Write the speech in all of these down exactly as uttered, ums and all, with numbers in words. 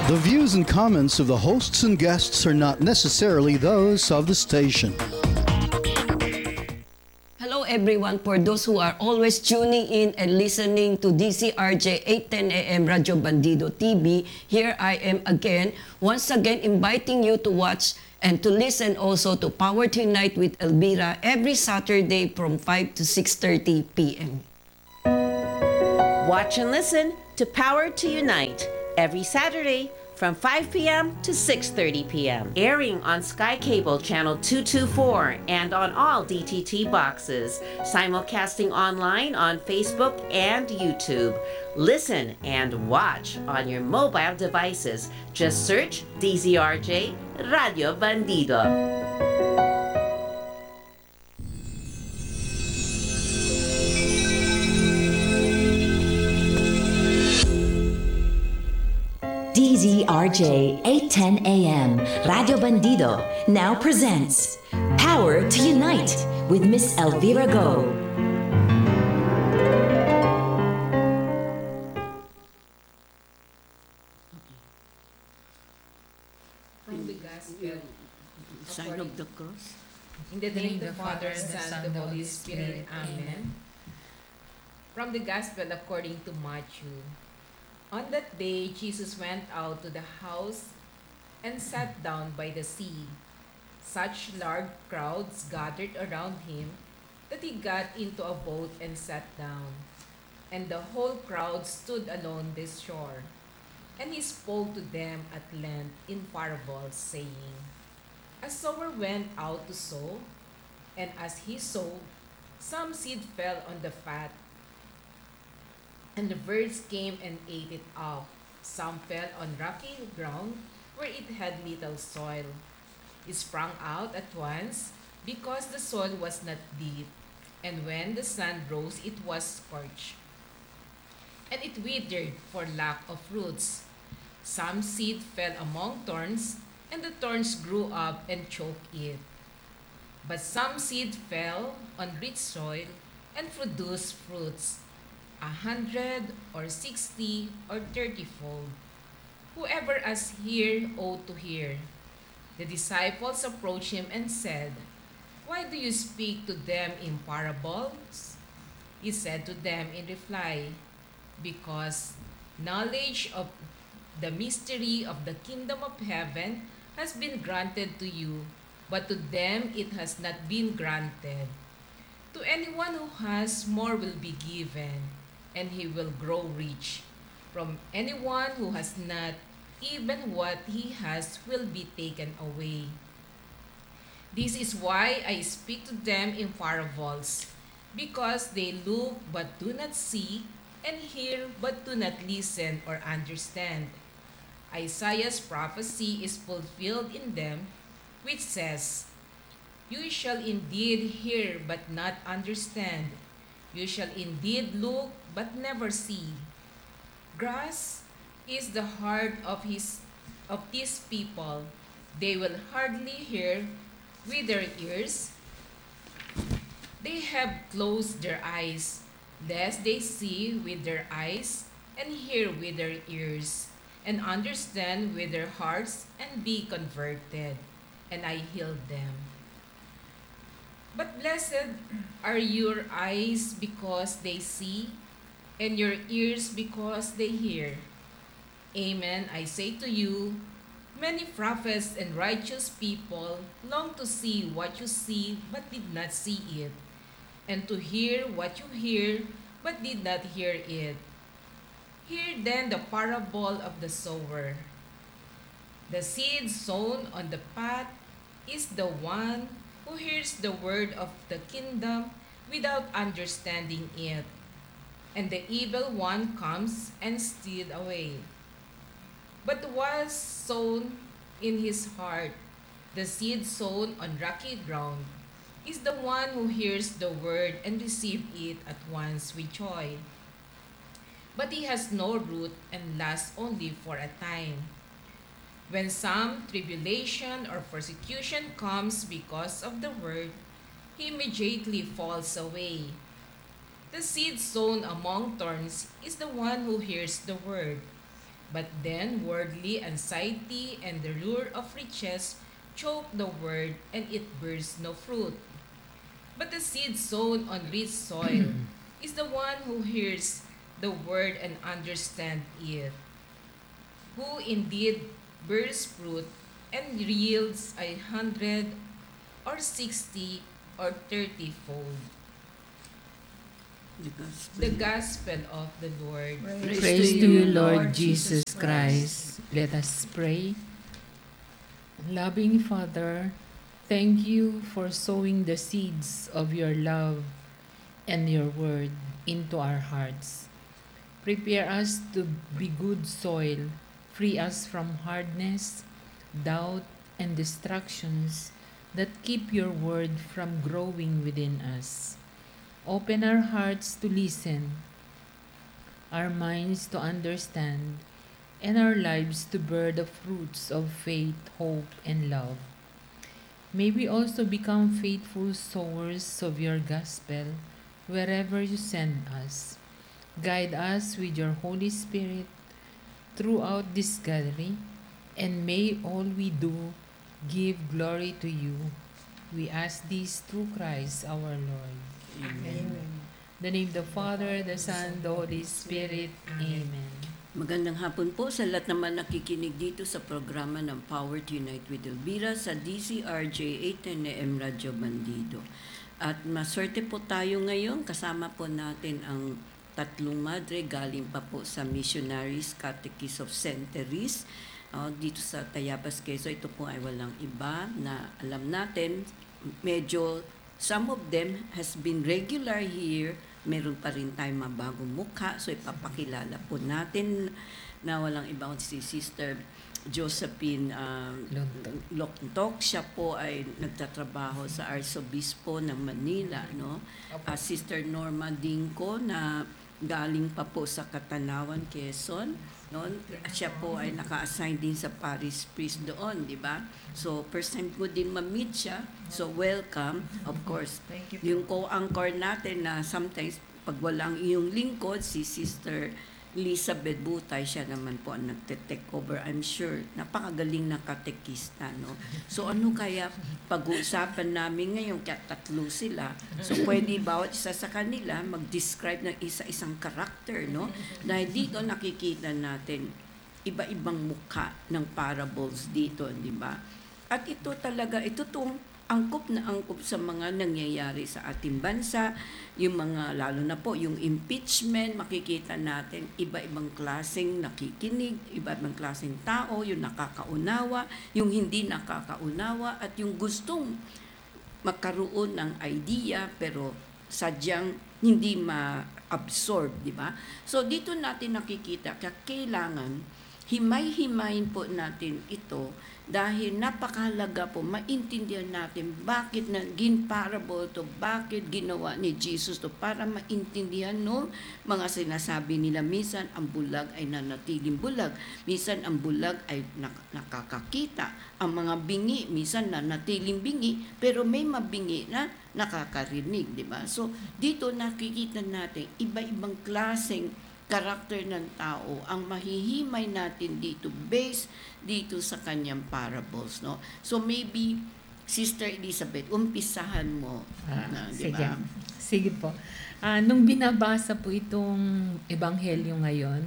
The views and comments of the hosts and guests are not necessarily those of the station. Hello everyone, for those who are always tuning in and listening to D C R J eight ten A M Radio Bandido T V, here I am again, once again inviting you to watch and to listen also to Power to Unite with Elvira every Saturday from five to six thirty p m Watch and listen to Power to Unite every Saturday from five p m to six thirty p m Airing on Sky Cable Channel two twenty-four and on all D T T boxes. Simulcasting online on Facebook and YouTube. Listen and watch on your mobile devices. Just search D Z R J Radio Bandido. D Z R J eight ten A M Radio Bandido now presents Power to Unite with Miss Elvira Go. From the Gospel Sign of the cross. in the name of the Father, and the Son, and the Holy Spirit. Amen. From the Gospel according to Matthew. On that day, Jesus went out to the house and sat down by the sea. Such large crowds gathered around him that he got into a boat and sat down. And the whole crowd stood along the shore. And he spoke to them at length in parables, saying, A sower went out to sow, and as he sowed, some seed fell on the path, and the birds came and ate it up. Some fell on rocky ground where it had little soil. It sprang out at once because the soil was not deep, and when the sun rose it was scorched. And it withered for lack of roots. Some seed fell among thorns, and the thorns grew up and choked it. But some seed fell on rich soil and produced fruits, a hundred or sixty or thirty-fold. Whoever has ear ought to hear. The disciples approached him and said, Why do you speak to them in parables? He said to them in reply, Because knowledge of the mystery of the kingdom of heaven has been granted to you, but to them it has not been granted. To anyone who has, more will be given, and he will grow rich. From anyone who has not, even what he has will be taken away. This is why I speak to them in parables, because they look but do not see, and hear but do not listen or understand. Isaiah's prophecy is fulfilled in them, which says, You shall indeed hear but not understand. You shall indeed look but never see. Grass is the heart of his of these people. They will hardly hear with their ears. They have closed their eyes, lest they see with their eyes, and hear with their ears, and understand with their hearts, and be converted, and I healed them. But blessed are your eyes because they see, and your ears because they hear. Amen, I say to you, many prophets and righteous people long to see what you see, but did not see it, and to hear what you hear, but did not hear it. Hear then the parable of the sower. The seed sown on the path is the one who hears the word of the kingdom without understanding it. And the evil one comes and steals away. But what was sown in his heart, the seed sown on rocky ground, is the one who hears the word and receives it at once with joy. But he has no root and lasts only for a time. When some tribulation or persecution comes because of the word, he immediately falls away. The seed sown among thorns is the one who hears the word. But then worldly anxiety and the lure of riches choke the word, and it bears no fruit. But the seed sown on rich soil is the one who hears the word and understands it, who indeed bears fruit and yields a hundred or sixty or thirty fold. The gospel of the Lord. Praise Praise to to you, you, Lord Lord Jesus Jesus Christ. Let us pray. Loving Father, thank you for sowing the seeds of your love and your word into our hearts. Prepare us to be good soil. Free us from hardness, doubt, and distractions that keep your word from growing within us. Open our hearts to listen, our minds to understand, and our lives to bear the fruits of faith, hope, and love. May we also become faithful sowers of your gospel wherever you send us. Guide us with your Holy Spirit throughout this gathering, and may all we do give glory to you. We ask this through Christ our Lord. Amen. In the name of the Father, the Son, the Holy Spirit. Amen. Magandang hapon po sa lahat naman nakikinig dito sa programa ng Power to Unite with Elvira sa D C R J eight ten A M Radyo Bandido. At maswerte po tayo ngayon, kasama po natin ang tatlong madre galing pa po sa Missionaries Catechism of Saint Therese uh, dito sa Tayabas, Quezon. Ito po ay walang iba na alam natin, medyo some of them has been regular here. Meron pa rin tayong mabagong mukha. So ipapakilala po natin na walang iba kundi si Sister Josephine uh, Lontok. Lontok. Siya po ay nagtatrabaho sa Arsobispo ng Manila. No? Uh, Sister Norma Dinko na galing pa po sa Katanawan, Quezon. No? Siya po ay naka-assign din sa Parish Priest doon, di ba? So, first time ko din ma-meet siya. So, welcome. Of course, yung co-anchor natin na sometimes pag walang iyong lingkod, si Sister Elizabeth Butay, siya naman po ang nagte-take over. I'm sure, napakagaling na katekista, no? So, ano kaya pag-uusapan namin ngayon, kaya tatlo sila. So, pwede bawat isa sa kanila mag-describe ng isa-isang karakter, no? Dahil dito nakikita natin iba-ibang mukha ng parables dito, di ba? At ito talaga, ito tong angkop na angkop sa mga nangyayari sa ating bansa, yung mga, lalo na po, yung impeachment, makikita natin iba-ibang klaseng nakikinig, iba-ibang klaseng tao, yung nakakaunawa, yung hindi nakakaunawa, at yung gustong magkaroon ng idea, pero sadyang hindi ma-absorb, di ba? So, dito natin nakikita, kaya kailangan himay-himayin po natin ito dahil napakahalaga po maintindihan natin bakit naging parable to, bakit ginawa ni Jesus to, para maintindihan no mga sinasabi nila. Minsan ang bulag ay nanatiling bulag, minsan ang bulag ay nak- nakakakita, ang mga bingi minsan nanatiling bingi, pero may mabingi na nakakarinig, di ba? So dito nakikita natin iba-ibang klaseng karakter ng tao ang mahihimay natin dito based dito sa kanyang parables, no? So maybe Sister Elizabeth, umpisahan mo, Ah, na, di sige. ba? Sige po. Ah, nung binabasa po itong ebanghelyo ngayon,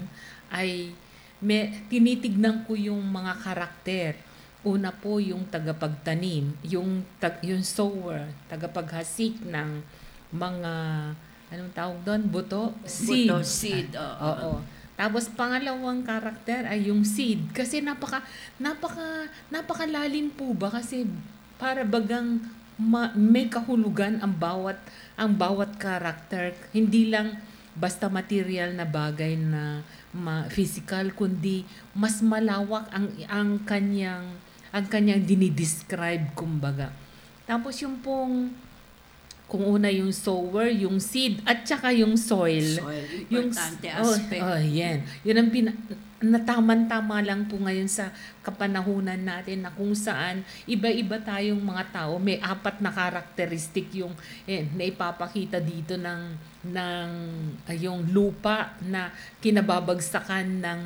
ay may, tinitignan ko yung mga karakter. Una po yung tagapagtanim, yung, tag, yung sower, tagapaghasik ng mga, anong tawag doon? Buto? Seed. Buto, seed, oo. Oo. Tapos pangalawang karakter ay yung seed. Kasi napaka, napaka, napakalalim po ba? Kasi para bagang ma, may kahulugan ang bawat, ang bawat karakter. Hindi lang basta material na bagay na ma, physical, kundi mas malawak ang, ang kanyang, ang kanyang dinidescribe, kumbaga. Tapos yung pong, kung una yung sower, yung seed, at saka yung soil. Soil, importante oh, aspect. Oh, yan. Yun ang pina, nataman-tama lang po ngayon sa kapanahunan natin na kung saan iba-iba tayong mga tao. May apat na karakteristik yung eh, na ipapakita dito ng, ng uh, yung lupa na kinababagsakan ng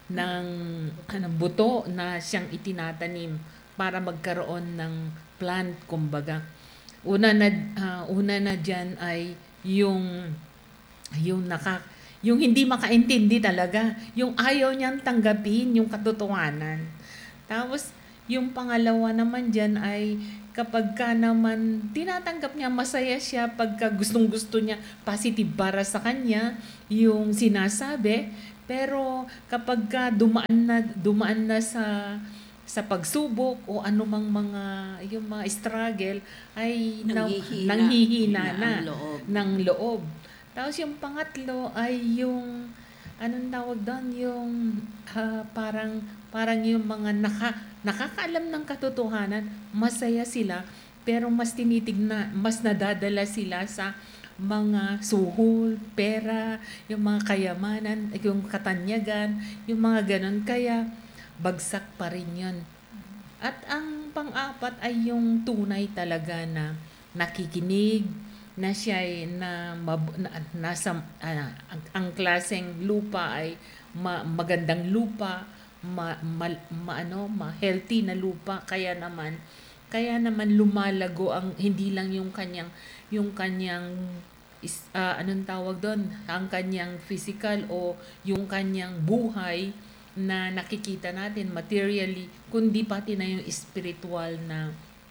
ng ano, buto na siyang itinatanim para magkaroon ng plant, kumbaga. Una na ah, una na diyan ay yung yung naka yung hindi makaintindi talaga, yung ayaw niyang tanggapin yung katotohanan. Tapos yung pangalawa naman diyan ay kapag ka naman tinatanggap niya, masaya siya pagka gustong-gusto niya, positive para sa kanya yung sinasabi. Pero kapag ka dumaan na dumaan na sa sa pagsubok o anumang mga yung mga struggle ay na- Nanghihina. nanghihina Hina na ang loob. ng loob. Tapos yung pangatlo ay yung anong tawag doon, yung ah, parang parang yung mga naka, nakakaalam ng katotohanan, masaya sila pero mas tinitignan, mas nadadala sila sa mga suhol, pera, yung mga kayamanan, yung katanyagan, yung mga ganon. Kaya bagsak pa rin yun. At ang pang-apat ay yung tunay talaga na nakikinig, na siya ay na, mab- na nasa ah, ang, ang klaseng lupa ay ma- magandang lupa, ma, ma- ma- ano, ma healthy na lupa, kaya naman kaya naman lumalago ang hindi lang yung kanyang yung kanyang is, ah, anong tawag doon, ang kanyang physical o yung kanyang buhay na nakikita natin materially, kundi pati na yung spiritual na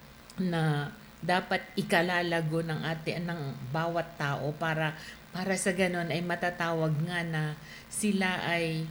na dapat ikalalago ng ate ng bawat tao para para sa ganon ay matatawag nga na sila ay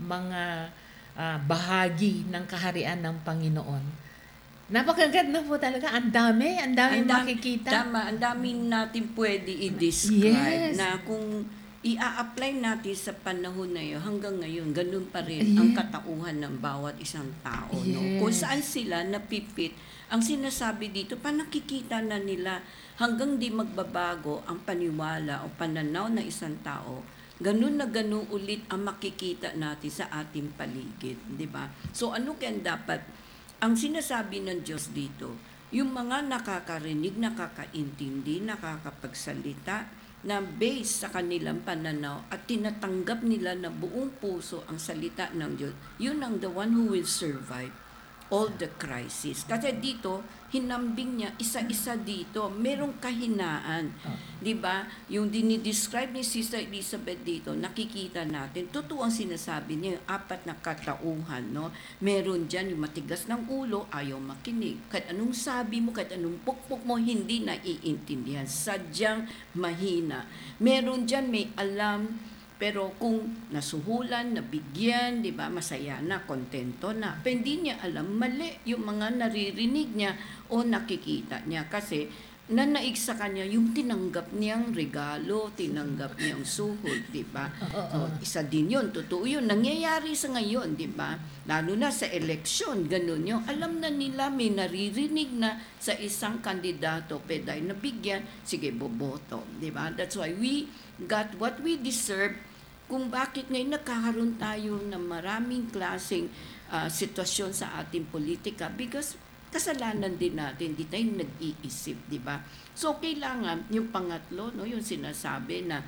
mga ah, bahagi ng kaharian ng Panginoon. Napakaganda po talaga. Ang dami, ang dami Ang dam- makikita. Tama, ang dami natin pwede i-describe Yes. na kung i-apply natin sa panahon na yun, hanggang ngayon, ganun pa rin Yeah. ang katauhan ng bawat isang tao. No? Kung Yes. saan sila napipit, ang sinasabi dito, pa nakikita na nila hanggang di magbabago ang paniwala o pananaw na isang tao, ganun na ganun ulit ang makikita natin sa ating paligid. Di ba? So ano kaya dapat ang sinasabi ng Diyos dito, yung mga nakakarinig, nakakaintindi, nakakapagsalita, na based sa kanilang pananaw at tinatanggap nila na buong puso ang salita ng Diyos, yun ang the one who will survive all the crisis. Kasi dito, hinambing niya, isa-isa dito, merong kahinaan. Di ba? Yung dinidescribe ni Sister Elizabeth dito, nakikita natin, totoo ang sinasabi niya, yung apat na katauhan, no? Meron dyan yung matigas ng ulo, ayaw makinig. Kahit anong sabi mo, kahit anong pukpuk mo, hindi naiintindihan. Sadyang mahina. Meron dyan may alam, pero kung nasuhulan, nabigyan, di ba, masaya na, kontento na. Pero hindi niya alam, mali yung mga naririnig niya o nakikita niya. Kasi nanaig sa kanya yung tinanggap niyang regalo, tinanggap niyang suhol, di ba? So, isa din yun, totoo yun. Nangyayari sa ngayon, di ba? Lalo na sa eleksyon, ganun yun. Alam na nila, may naririnig na sa isang kandidato, pero dahil nabigyan, sige, boboto, di ba? That's why we got what we deserve. Kung bakit ngayon nagkakaroon tayo ng maraming klaseng ah, sitwasyon sa ating politika, because kasalanan din natin, di tayo nag-iisip, di ba? So, kailangan yung pangatlo, no, yung sinasabi na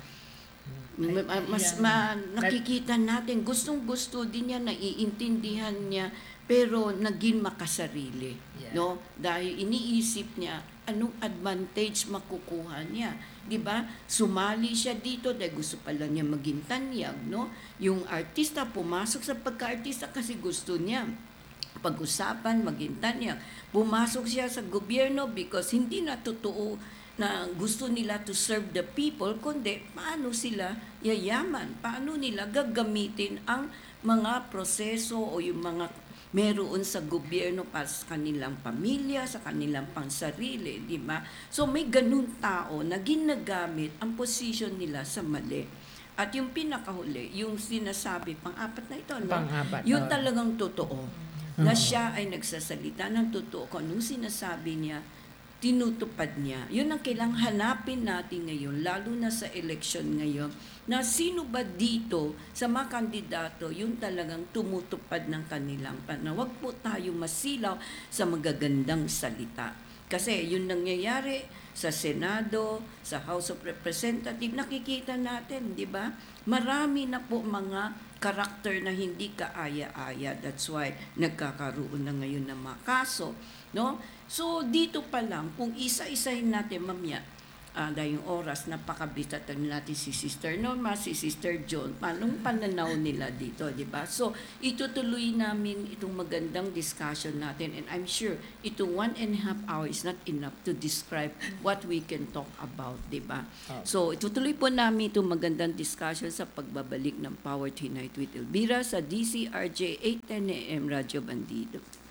ma- ma- mas ma- nakikita natin, gustong-gusto din niya, naiintindihan niya, pero naging makasarili, Yeah. no? Dahil iniisip niya, anong advantage makukuha niya? 'Di ba? Sumali siya dito dahil gusto pa lang niya maging tanyag, no? Yung artista pumasok sa pagka-artista kasi gusto niya pag-usapan, maging tanyag. Pumasok siya sa gobyerno because hindi na totoo na gusto nila to serve the people, kundi paano sila yayaman, paano nila gagamitin ang mga proseso o yung mga meron sa gobyerno para sa kanilang pamilya, sa kanilang pansarili, di ba? So may ganun tao na ginagamit ang posisyon nila sa mali. At yung pinakahuli, yung sinasabi, pang-apat na ito, no? Pang-apat, Yung oo. talagang totoo, na siya ay nagsasalita ng totoo, kung anong sinasabi niya, tinutupad niya. Yun ang kailangang hanapin natin ngayon, lalo na sa election ngayon, na sino ba dito sa mga kandidato yung talagang tumutupad ng kanilang pananaw. Huwag po tayo masilaw sa magagandang salita. Kasi yun nangyayari sa Senado, sa House of Representatives, nakikita natin, di ba? Marami na po mga karakter na hindi kaaya-aya. That's why nagkakaroon na ngayon ng mga kaso, no? So dito pa lang, kung isa-isahin natin mamaya, uh, dahil yung oras, napakabitatan natin si Sister Norma, si Sister John, anong pananaw nila dito, di ba? So, itutuloy namin itong magandang discussion natin, and I'm sure itong one and a half hour is not enough to describe what we can talk about, di ba? So, itutuloy po namin itong magandang discussion sa pagbabalik ng Power Tonight with Elvira sa D C R J eight ten A M Radyo Bandido.